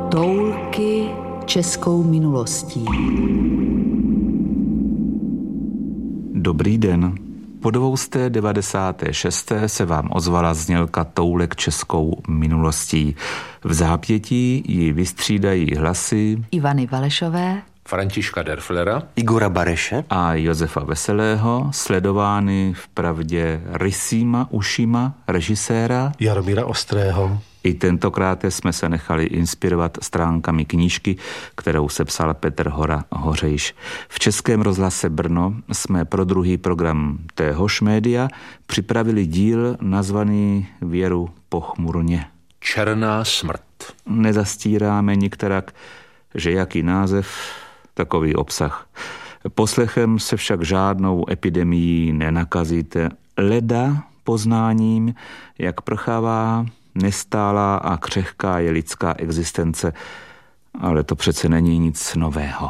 Toulky českou minulostí. Dobrý den. Po 296. se vám ozvala znělka Toulek českou minulostí. V zápětí ji vystřídají hlasy Ivany Valešové, Františka Derflera, Igora Bareše a Josefa Veselého, sledovány vpravdě rysýma ušima režiséra Jaromíra Ostrého. I tentokrát jsme se nechali inspirovat stránkami knížky, kterou sepsal Petr Hora Hořejš. V Českém rozhlase Brno jsme pro druhý program téhož média připravili díl nazvaný Věru pochmurně. Černá smrt. Nezastíráme nikterak, že jaký název, takový obsah. Poslechem se však žádnou epidemií nenakazíte. Leda poznáním, jak prchává, nestálá a křehká je lidská existence, ale to přece není nic nového.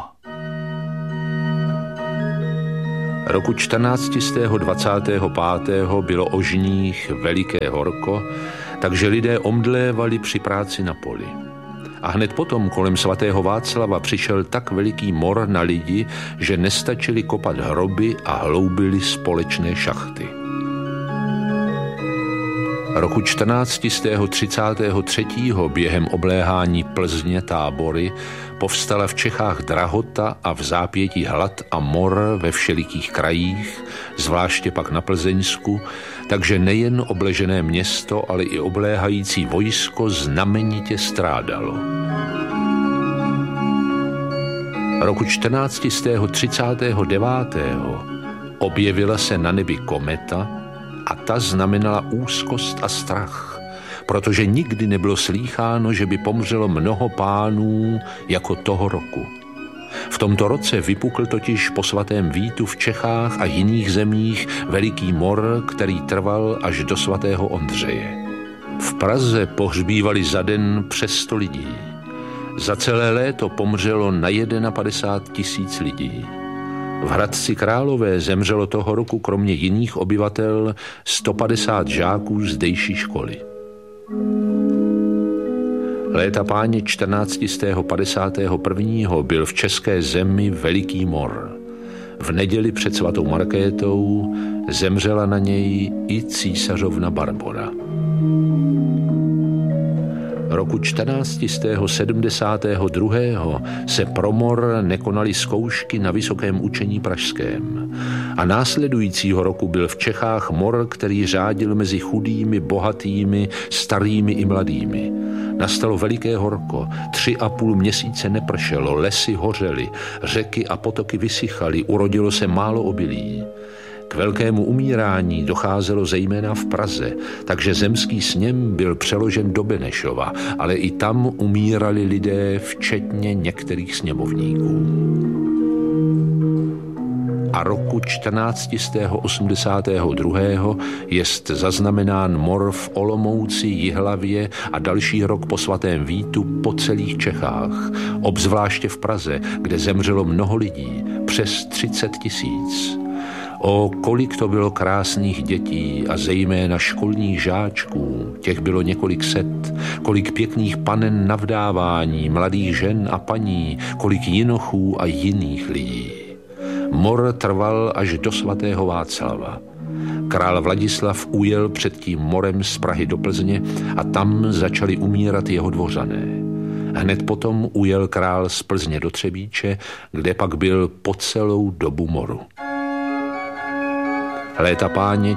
Roku 1425. bylo o žních veliké horko, takže lidé omdlévali při práci na poli. A hned potom kolem svatého Václava přišel tak veliký mor na lidi, že nestačili kopat hroby a hloubili společné šachty. Roku 1433. během obléhání Plzně Tábory povstala v Čechách drahota a v zápětí hlad a mor ve všelikých krajích, zvláště pak na Plzeňsku, takže nejen obležené město, ale i obléhající vojsko znamenitě strádalo. Roku 1439. objevila se na nebi kometa a ta znamenala úzkost a strach, protože nikdy nebylo slýcháno, že by pomřelo mnoho pánů jako toho roku. V tomto roce vypukl totiž po svatém Vítu v Čechách a jiných zemích veliký mor, který trval až do svatého Ondřeje. V Praze pohřbívali za den přes 100 lidí. Za celé léto pomřelo na 51 000 lidí. V Hradci Králové zemřelo toho roku kromě jiných obyvatel 150 žáků zdejší školy. Léta páně 1451. byl v české zemi veliký mor. V neděli před svatou Markétou zemřela na něj i císařovna Barbora. Roku 1472. se pro mor nekonaly zkoušky na Vysokém učení pražském. A následujícího roku byl v Čechách mor, který řádil mezi chudými, bohatými, starými i mladými. Nastalo veliké horko, 3,5 měsíce nepršelo, lesy hořely, řeky a potoky vysychaly, urodilo se málo obilí. K velkému umírání docházelo zejména v Praze, takže zemský sněm byl přeložen do Benešova, ale i tam umírali lidé, včetně některých sněmovníků. A roku 1482. jest zaznamenán mor v Olomouci, Jihlavě a další rok po svatém Vítu po celých Čechách, obzvláště v Praze, kde zemřelo mnoho lidí, přes 30 000. O kolik to bylo krásných dětí a zejména školních žáčků, těch bylo několik set, kolik pěkných panen na vdávání, mladých žen a paní, kolik jinochů a jiných lidí. Mor trval až do svatého Václava. Král Vladislav ujel před tím morem z Prahy do Plzně a tam začali umírat jeho dvořané. Hned potom ujel král z Plzně do Třebíče, kde pak byl po celou dobu moru. Léta páně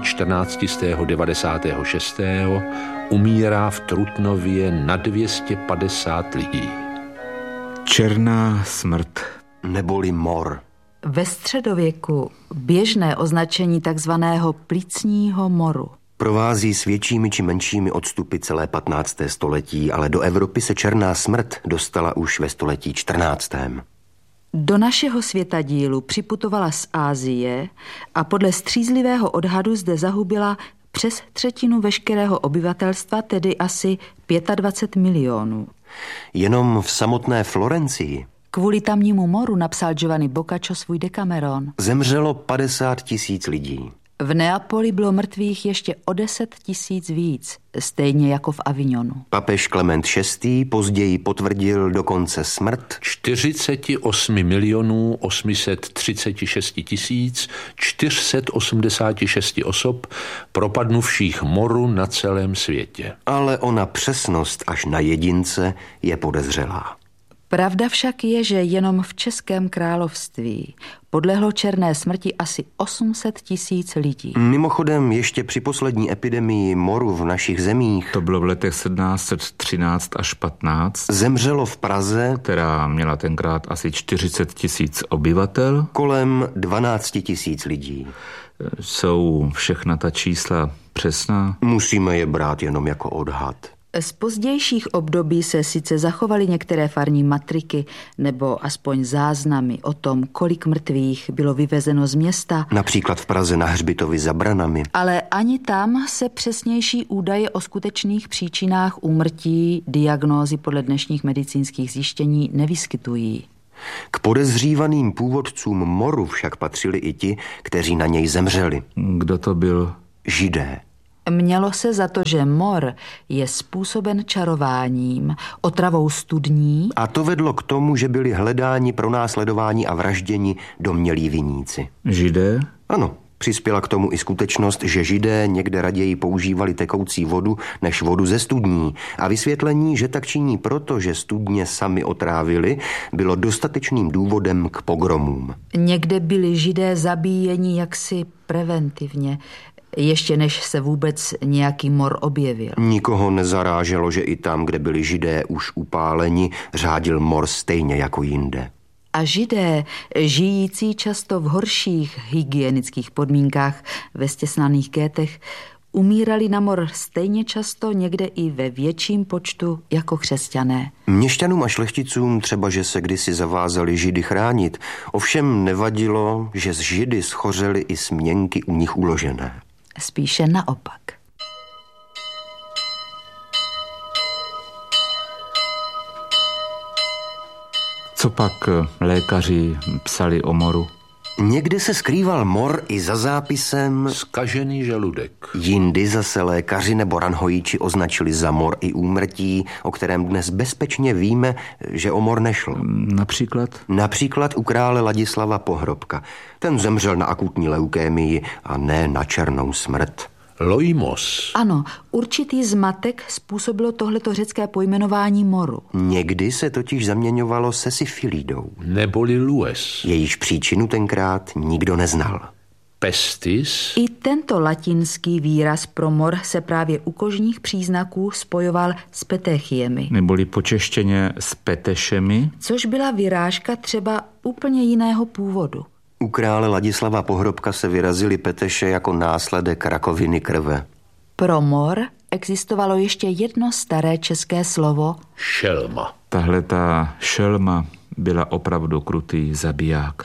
1496. umírá v Trutnově na 250 lidí. Černá smrt. neboli mor. Ve středověku běžné označení takzvaného plicního moru. Provází s většími či menšími odstupy celé 15. století, ale do Evropy se černá smrt dostala už ve století 14. Do našeho světadílu připutovala z Asie a podle střízlivého odhadu zde zahubila přes třetinu veškerého obyvatelstva, tedy asi 25 milionů. Jenom v samotné Florencii Kvůli tamnímu moru napsal Giovanni Boccaccio svůj Decameron. zemřelo 50 000 lidí. V Neapoli bylo mrtvých ještě o 10 000 víc, stejně jako v Avignonu. Papež Klement VI. Později potvrdil dokonce smrt 48 836 486 osob propadnuvších moru na celém světě. Ale ona přesnost až na jedince je podezřelá. Pravda však je, že jenom v Českém království podlehlo černé smrti asi 800 000 lidí. Mimochodem, ještě při poslední epidemii moru v našich zemích, To bylo v letech 1713 až 15, zemřelo v Praze, která měla tenkrát asi 40 000 obyvatel. kolem 12 000 lidí. Jsou všechna ta čísla přesná? Musíme je brát jenom jako odhad. Z pozdějších období se sice zachovaly některé farní matriky nebo aspoň záznamy o tom, kolik mrtvých bylo vyvezeno z města, Například v Praze na hřbitově za branami. ale ani tam se přesnější údaje o skutečných příčinách úmrtí, diagnózy podle dnešních medicínských zjištění nevyskytují. K podezřívaným původcům moru však patřili i ti, kteří na něj zemřeli. Kdo to byl? Židé. Mělo se za to, že mor je způsoben čarováním, otravou studní, A to vedlo k tomu, že byli hledáni, pronásledováni a vražděni domnělí viníci. Židé? Ano, přispěla k tomu i skutečnost, že Židé někde raději používali tekoucí vodu než vodu ze studní. A vysvětlení, že tak činí proto, že studně sami otrávili, bylo dostatečným důvodem k pogromům. někde byli Židé zabíjeni jaksi preventivně, ještě než se vůbec nějaký mor objevil. Nikoho nezaráželo, že i tam, kde byli Židé už upáleni, řádil mor stejně jako jinde. A Židé, žijící často v horších hygienických podmínkách ve stěsnaných gétech, umírali na mor stejně často, někde i ve větším počtu jako křesťané. Měšťanům a šlechticům třeba, že se kdysi zavázali Židy chránit, ovšem nevadilo, že z Židy schořely i směnky u nich uložené. Spíše naopak. Co pak lékaři psali o moru? Někde se skrýval mor i za zápisem, Zkažený žaludek. jindy zase lékaři nebo ranhojíči označili za mor i úmrtí, o kterém dnes bezpečně víme, že o mor nešlo. Například? Například u krále Ladislava Pohrobka. Ten zemřel na akutní leukémii a ne na černou smrt. Loimos. Ano, určitý zmatek způsobilo tohleto řecké pojmenování moru. Někdy se totiž zaměňovalo se syfilídou. Neboli lues. Jejíž příčinu tenkrát nikdo neznal. Pestis. I tento latinský výraz pro mor se právě u kožních příznaků spojoval s petechiemi, Neboli počeštěně s petešemi? což byla vyrážka třeba úplně jiného původu. U krále Ladislava Pohrobka se vyrazily peteše jako následek rakoviny krve. Pro mor existovalo ještě jedno staré české slovo Šelma. Tahle ta šelma byla opravdu krutý zabiják.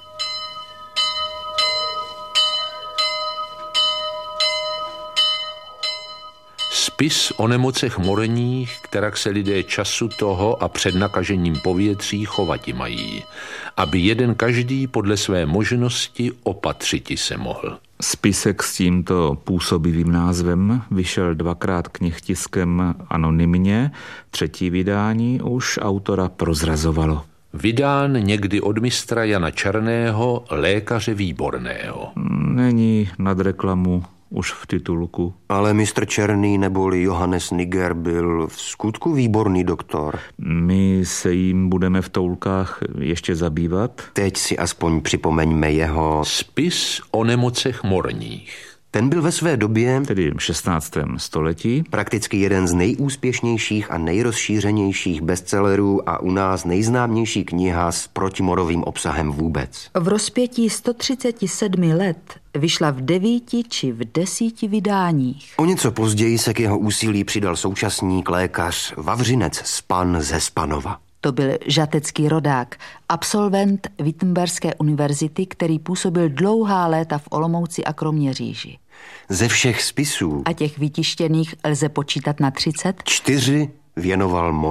Spis o nemocech morních, kterak se lidé času toho a před nakažením povětří chovati mají, aby jeden každý podle své možnosti opatřiti se mohl. Spisek s tímto působivým názvem vyšel dvakrát knihtiskem anonymně, třetí vydání už autora prozrazovalo. Vydán někdy od mistra Jana Černého, lékaře výborného. Není nad reklamu už v titulku. Ale mistr Černý neboli Johannes Niger byl v skutku výborný doktor. My se jim budeme v toulkách ještě zabývat. Teď si aspoň připomeňme jeho. Spis o nemocech morních. Ten byl ve své době Tedy v 16. století. prakticky jeden z nejúspěšnějších a nejrozšířenějších bestsellerů a u nás nejznámější kniha s protimorovým obsahem vůbec. v rozpětí 137 let vyšla v 9 či v 10 vydáních. O něco později se k jeho úsilí přidal současník lékař Vavřinec Span ze Spanova. To byl žatecký rodák, absolvent Wittenberské univerzity, který působil dlouhá léta v Olomouci a Kroměříži. Ze všech spisů A těch vytištěných lze počítat na 30. 4 věnoval moru.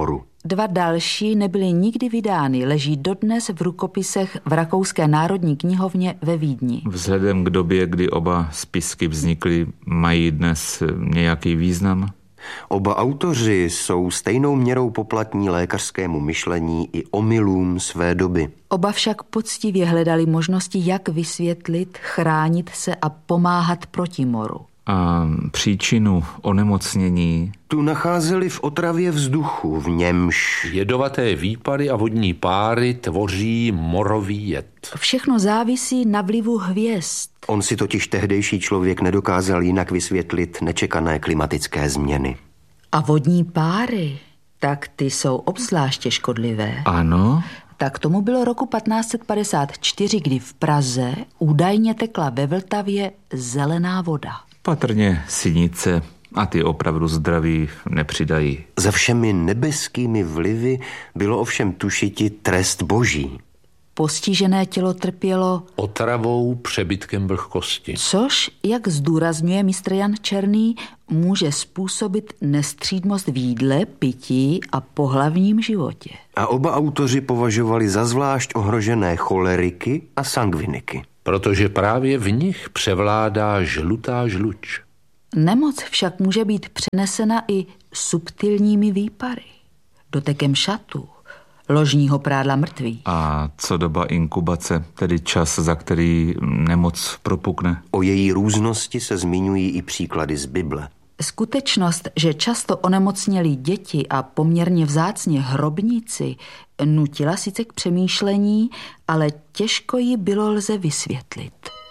2 další nebyly nikdy vydány, leží dodnes v rukopisech v Rakouské národní knihovně ve Vídni. Vzhledem k době, kdy oba spisky vznikly, mají dnes nějaký význam? Oba autoři jsou stejnou měrou poplatní lékařskému myšlení i omylům své doby. Oba však poctivě hledali možnosti, jak vysvětlit, chránit se a pomáhat proti moru. A příčinu onemocnění? Tu nacházeli v otravě vzduchu, v němž jedovaté výpary a vodní páry tvoří morový jed. Všechno závisí na vlivu hvězd. On si totiž tehdejší člověk nedokázal jinak vysvětlit nečekané klimatické změny. A vodní páry, tak ty jsou obzvláště škodlivé. Ano? Tak tomu bylo roku 1554, kdy v Praze údajně tekla ve Vltavě zelená voda. Patrně sinice a ty opravdu zdraví nepřidají. Za všemi nebeskými vlivy bylo ovšem tušiti trest boží. Postižené tělo trpělo otravou, přebytkem vlhkosti. Což, jak zdůrazňuje mistr Jan Černý, může způsobit nestřídmost v jídle, pití a pohlavním životě. A oba autoři považovali za zvlášť ohrožené choleriky a sangviniky. Protože právě v nich převládá žlutá žluč. Nemoc však může být přenesena i subtilními výpary, dotekem šatů, ložního prádla mrtvých. A co doba inkubace, tedy čas, za který nemoc propukne? O její různosti se zmiňují i příklady z Bible. Skutečnost, že často onemocněli děti a poměrně vzácně hrobníci, nutila sice k přemýšlení, ale těžko ji bylo lze vysvětlit.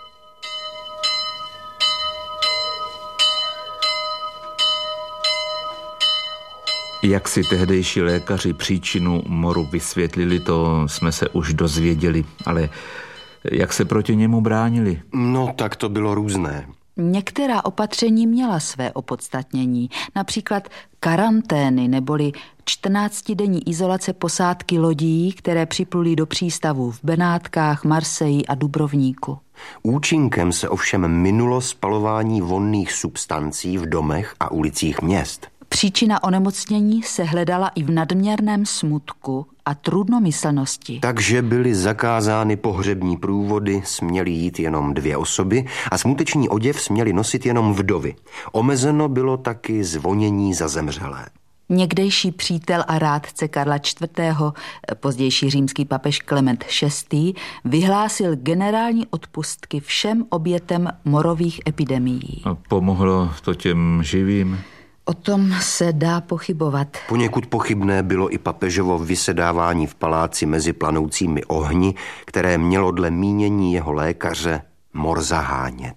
Jak si tehdejší lékaři příčinu moru vysvětlili, to jsme se už dozvěděli, ale jak se proti němu bránili? No, tak to bylo různé. Některá opatření měla své opodstatnění, například karantény neboli 14denní izolace posádky lodí, které připluly do přístavů v Benátkách, Marseji a Dubrovníku. Účinkem se ovšem minulo spalování vonných substancí v domech a ulicích měst. Příčina onemocnění se hledala i v nadměrném smutku a trudnomyslnosti. Takže byly zakázány pohřební průvody, směly jít jenom 2 osoby a smuteční oděv směly nosit jenom vdovy. Omezeno bylo taky zvonění za zemřelé. Někdejší přítel a rádce Karla IV., pozdější římský papež Klement VI., vyhlásil generální odpustky všem obětem morových epidemií. A pomohlo to těm živým? O tom se dá pochybovat. Poněkud pochybné bylo i papežovo vysedávání v paláci mezi planoucími ohni, které mělo dle mínění jeho lékaře mor zahánět.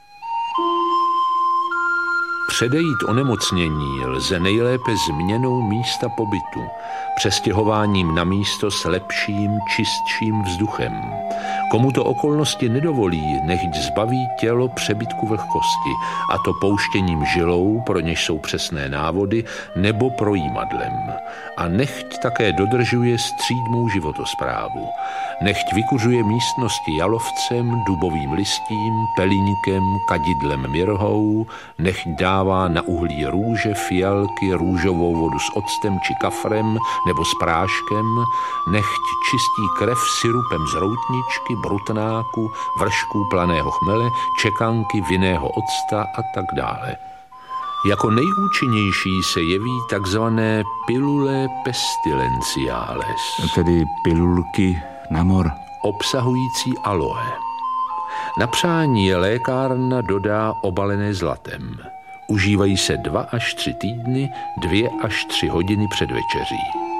Předejít onemocnění lze nejlépe změnou místa pobytu, přestěhováním na místo s lepším, čistším vzduchem. Komu to okolnosti nedovolí, nechť zbaví tělo přebytku vlhkosti, a to pouštěním žilou, pro něž jsou přesné návody, nebo projímadlem. A nechť také dodržuje střídmou životosprávu. Nechť vykuřuje místnosti jalovcem, dubovým listím, pelíňkem, kadidlem mirhou, nechť dává na uhlí růže, fialky, růžovou vodu s octem či kafrem nebo s práškem, nechť čistí krev sirupem z routničky, brutnáku, vršků planého chmele, čekanky, vinného octa a tak dále. Jako nejúčinnější se jeví takzvané pilule pestilenciales, tedy pilulky na mor, obsahující aloe. Na přání je lékárna dodá obalené zlatem. Užívají se 2 až 3 týdny, 2 až 3 hodiny před večeří.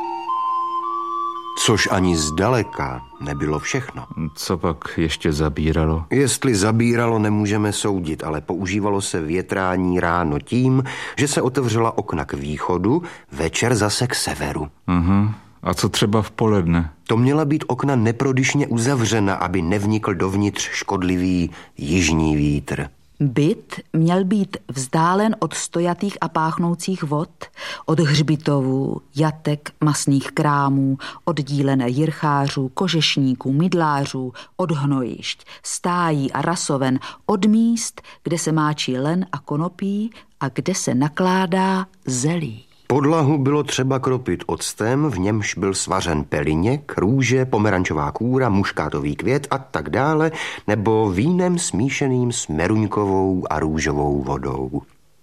Což ani zdaleka nebylo všechno. Co pak ještě zabíralo? Jestli zabíralo, nemůžeme soudit, ale používalo se větrání ráno tím, že se otevřela okna k východu, večer zase k severu. A co třeba v poledne? To měla být okna neprodyšně uzavřena, aby nevnikl dovnitř škodlivý jižní vítr. Byt měl být vzdálen od stojatých a páchnoucích vod, od hřbitovů, jatek, masných krámů, oddílené jirchářů, kožešníků, mydlářů, od hnojišť, stájí a rasoven, od míst, kde se máčí len a konopí a kde se nakládá zelí. Podlahu bylo třeba kropit octem, v němž byl svařen peliněk, růže, pomerančová kůra, muškátový květ a tak dále, nebo vínem smíšeným s meruňkovou a růžovou vodou.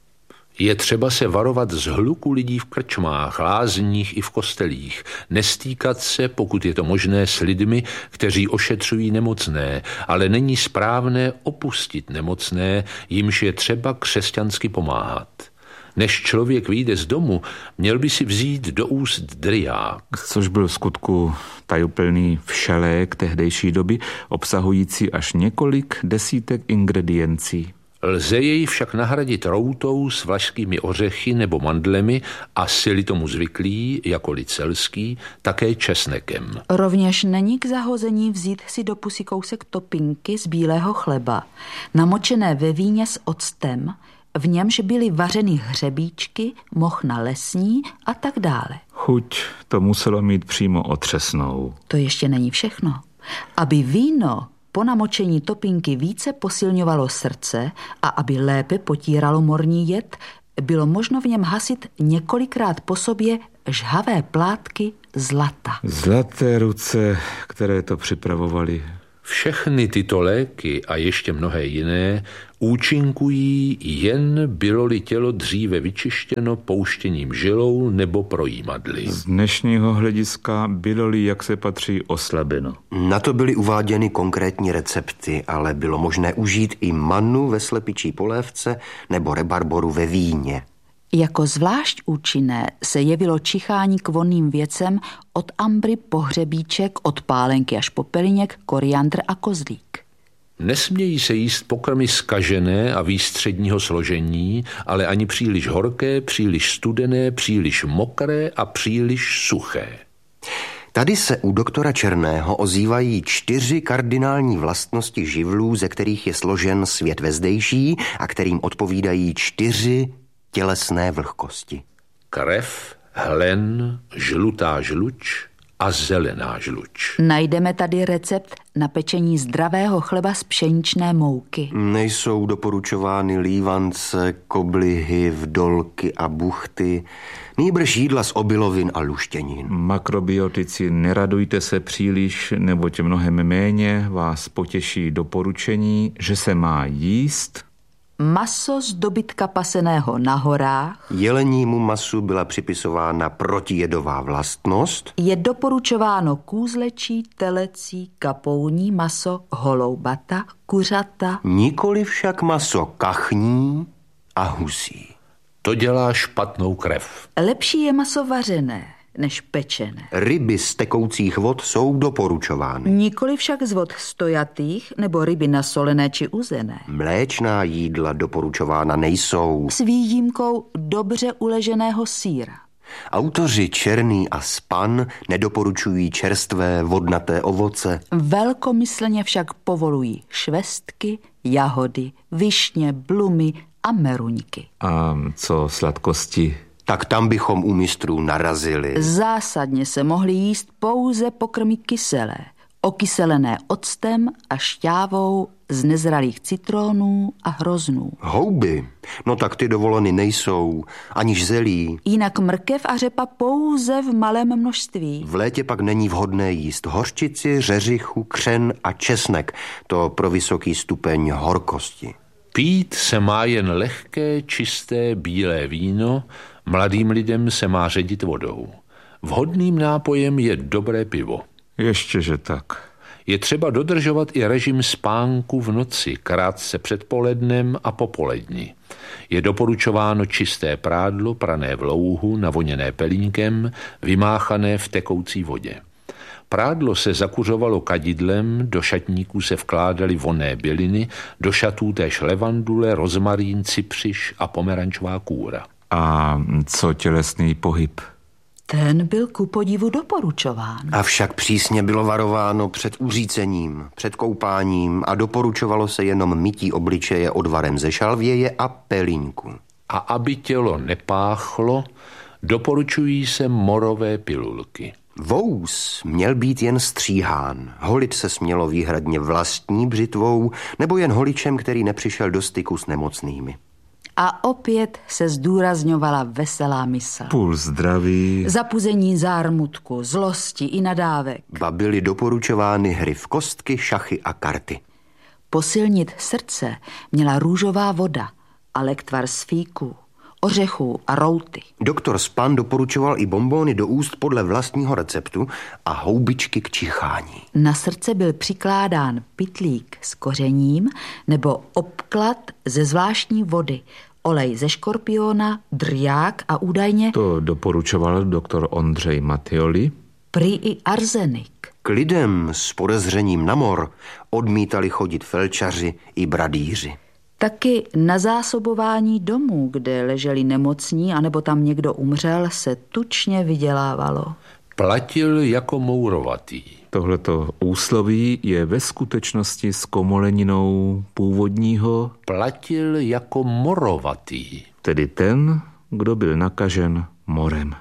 Je třeba se varovat z hluku lidí v krčmách, lázních i v kostelích, nestýkat se, pokud je to možné, s lidmi, kteří ošetřují nemocné, ale není správné opustit nemocné, jimž je třeba křesťansky pomáhat. Než člověk vyjde z domu, měl by si vzít do úst driák. Což byl v skutku tajuplný všelék tehdejší doby, obsahující až několik desítek ingrediencí. Lze jej však nahradit routou s vlašskými ořechy nebo mandlemi a sili tomu zvyklý, jako lid selský, také česnekem. Rovněž není k zahození vzít si do pusy kousek topinky z bílého chleba, namočené ve víně s octem, v němž byly vařeny hřebíčky, mochna lesní a tak dále. Chuť to muselo mít přímo otřesnou. To ještě není všechno. Aby víno po namočení topinky více posilňovalo srdce a aby lépe potíralo morní jed, bylo možno v něm hasit několikrát po sobě žhavé plátky zlata. Zlaté ruce, které to připravovaly. Všechny tyto léky a ještě mnohé jiné účinkují jen bylo-li tělo dříve vyčištěno pouštěním žilou nebo projímadly. Z dnešního hlediska bylo-li, jak se patří, oslabeno. Na to byly uváděny konkrétní recepty, ale bylo možné užít i manu ve slepičí polévce nebo rebarboru ve víně. Jako zvlášť účinné se jevilo čichání k vonným věcem od ambry po hřebíček, od pálenky až po peliněk, koriandr a kozlík. Nesmějí se jíst pokrmy zkažené a výstředního složení, ale ani příliš horké, příliš studené, příliš mokré a příliš suché. Tady se u doktora Černého ozývají 4 kardinální vlastnosti živlů, ze kterých je složen svět vezdejší a kterým odpovídají 4 tělesné vlhkosti. Krev, hlen, žlutá žluč a zelená žluč. Najdeme tady recept na pečení zdravého chleba z pšeničné mouky. Nejsou doporučovány lívance, koblihy, vdolky a buchty, nýbrž jídla z obilovin a luštěnin. Makrobiotici, neradujte se příliš, neboť mnohem méně vás potěší doporučení, že se má jíst maso z dobytka paseného na horách. Jelenímu masu byla připisována protijedová vlastnost. Je doporučováno kůzlečí, telecí, kapouní maso, holoubata, kuřata. Nikoli však maso kachní a husí. To dělá špatnou krev. Lepší je maso vařené než pečené. Ryby z tekoucích vod jsou doporučovány. Nikoli však z vod stojatých nebo ryby nasolené či uzené. Mléčná jídla doporučována nejsou. S výjimkou dobře uleženého sýra. Autoři Černý a Span nedoporučují čerstvé vodnaté ovoce. Velkomyslně však povolují švestky, jahody, višně, blumy a meruňky. A co sladkosti? Tak tam bychom u mistrů narazili. Zásadně se mohly jíst pouze pokrmy kyselé, okyselené octem a šťávou z nezralých citronů a hroznů. Houby, no tak ty dovoleny nejsou, aniž zelí. Jinak mrkev a řepa pouze v malém množství. V létě pak není vhodné jíst hořčici, řeřichu, křen a česnek. To pro vysoký stupeň horkosti. Pít se má jen lehké, čisté, bílé víno, mladým lidem se má ředit vodou. Vhodným nápojem je dobré pivo. Ještě tak. Je třeba dodržovat i režim spánku v noci, krátce před polednem a popoledni. Je doporučováno čisté prádlo, prané v louhu, navoněné pelínkem, vymáchané v tekoucí vodě. Prádlo se zakuřovalo kadidlem, do šatníků se vkládaly vonné byliny, do šatů též levandule, rozmarín, cypřiš a pomerančová kůra. A co tělesný pohyb? Ten byl ku podivu doporučován. Avšak přísně bylo varováno před uřícením, před koupáním a doporučovalo se jenom mytí obličeje odvarem ze šalvěje a pelínku. A aby tělo nepáchlo, doporučují se morové pilulky. Vous měl být jen stříhán. Holit se smělo výhradně vlastní břitvou nebo jen holičem, který nepřišel do styku s nemocnými. A opět se zdůrazňovala veselá mysl. Puls zdraví. Zapuzení zármutku, zlosti i nadávek. Ba byly doporučovány hry v kostky, šachy a karty. Posilnit srdce měla růžová voda a lektvar z fíků, ořechů a routy. Doktor Span doporučoval i bonbóny do úst podle vlastního receptu a houbičky k čichání. Na srdce byl přikládán pytlík s kořením nebo obklad ze zvláštní vody, olej ze škorpiona, drják a údajně To doporučoval doktor Ondřej Matyoli. prý i arzenik. K lidem s podezřením na mor odmítali chodit felčaři i bradýři. Taky na zásobování domů, kde leželi nemocní anebo tam někdo umřel, se tučně vydělávalo. Platil jako mourovatý. Tohleto úsloví je ve skutečnosti zkomoleninou původního, Platil jako morovatý. tedy ten, kdo byl nakažen morem.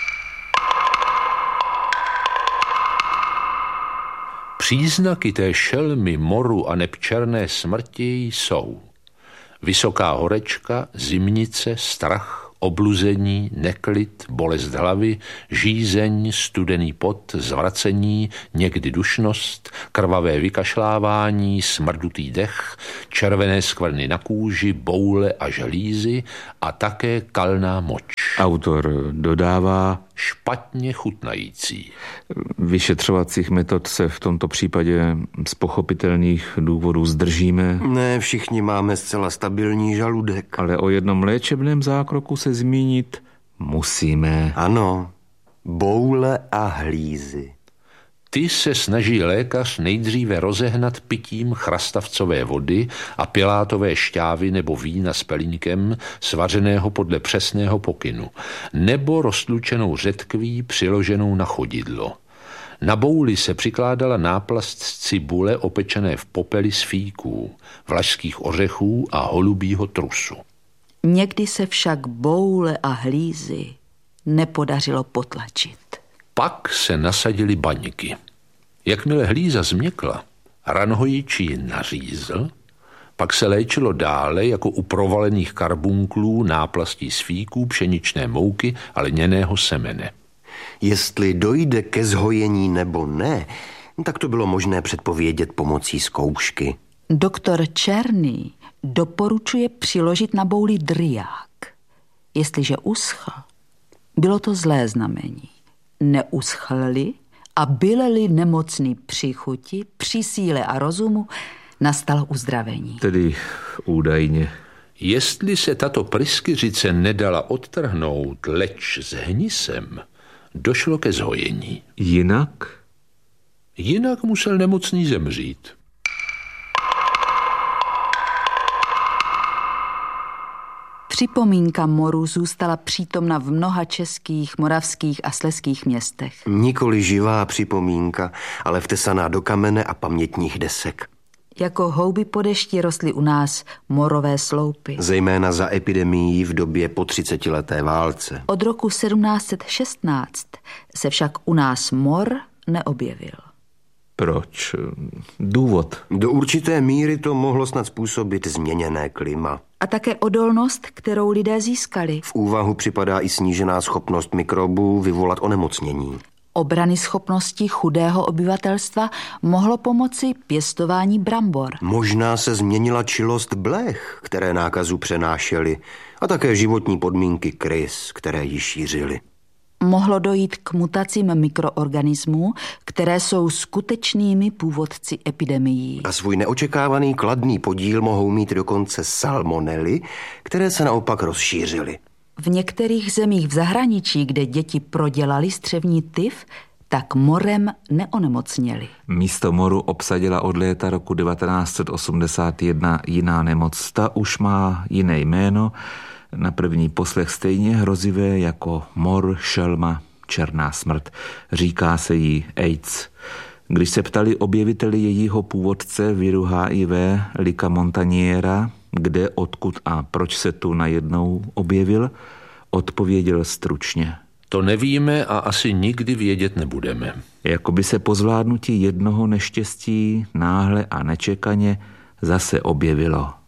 Příznaky té šelmy, moru a neb černé smrti jsou vysoká horečka, zimnice, strach, obluzení, neklid, bolest hlavy, žízeň, studený pot, zvracení, někdy dušnost, krvavé vykašlávání, smrdutý dech, červené skvrny na kůži, boule a želízy a také kalná moč. Autor dodává, Špatně chutnající. vyšetřovacích metod se v tomto případě z pochopitelných důvodů zdržíme, Ne, všichni máme zcela stabilní žaludek. ale o jednom léčebném zákroku se zmínit musíme. Ano, boule a hlízy. Ty se snaží lékař nejdříve rozehnat pitím chrastavcové vody a pilátové šťávy nebo vína s pelínkem, svařeného podle přesného pokynu, nebo roztlučenou řetkví přiloženou na chodidlo. Na bouli se přikládala náplast z cibule opečené v popeli z fíků, vlašských ořechů a holubího trusu. Někdy se však boule a hlízy nepodařilo potlačit. Pak se nasadily baňky. Jakmile hlíza změkla, ranhojič ji nařízl, pak se léčilo dále jako u provalených karbunklů náplastí z fíků, pšeničné mouky a lněného semene. Jestli dojde ke zhojení nebo ne, tak to bylo možné předpovědět pomocí zkoušky. Doktor Černý doporučuje přiložit na bouli drják. Jestliže uschl, bylo to zlé znamení. Neuschlli a byli nemocní při chuti, při síle a rozumu, nastalo uzdravení. Tedy údajně. Jestli se tato pryskyřice nedala odtrhnout, leč s hnisem, došlo ke zhojení. Jinak musel nemocný zemřít. Připomínka moru zůstala přítomna v mnoha českých, moravských a slezských městech. Nikoli živá připomínka, ale vtesaná do kamene a pamětních desek. Jako houby po dešti rostly u nás morové sloupy. Zejména za epidemií v době po 30leté válce. Od roku 1716 se však u nás mor neobjevil. Proč? Důvod. Do určité míry to mohlo snad způsobit změněné klima. A také odolnost, kterou lidé získali. V úvahu připadá i snížená schopnost mikrobů vyvolat onemocnění. Obrany schopnosti chudého obyvatelstva mohlo pomoci pěstování brambor. Možná se změnila čilost blech, které nákazu přenášely, a také životní podmínky krys, které ji šířily. Mohlo dojít k mutacím mikroorganismů, které jsou skutečnými původci epidemií. A svůj neočekávaný kladný podíl mohou mít dokonce salmonely, které se naopak rozšířily. V některých zemích v zahraničí, kde děti prodělali střevní tyf, tak morem neonemocněli. Místo moru obsadila od léta roku 1981 jiná nemoc. Ta už má jiné jméno, na první poslech stejně hrozivé jako mor, šelma, černá smrt. Říká se jí AIDS. Když se ptali objeviteli jejího původce viru HIV Lika Montaniera, kde, odkud a proč se tu najednou objevil, odpověděl stručně. To nevíme a asi nikdy vědět nebudeme. Jakoby se po zvládnutí jednoho neštěstí náhle a nečekaně zase objevilo